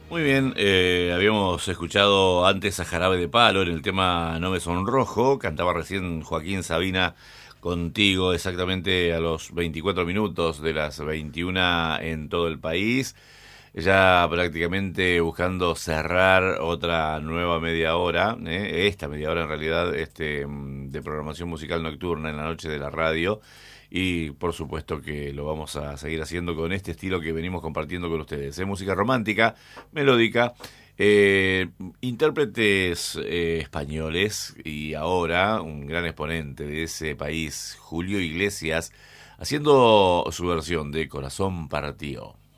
Muy bien, habíamos escuchado antes a Jarabe de Palo en el tema No me sonrojo, cantaba recién Joaquín Sabina contigo exactamente a los 24 minutos de las 21 en todo el país, ya prácticamente buscando cerrar otra nueva media hora, esta media hora en realidad de programación musical nocturna en la noche de la radio. Y por supuesto que lo vamos a seguir haciendo con este estilo que venimos compartiendo con ustedes. Es música romántica, melódica, intérpretes españoles y ahora un gran exponente de ese país, Julio Iglesias, haciendo su versión de Corazón Partido.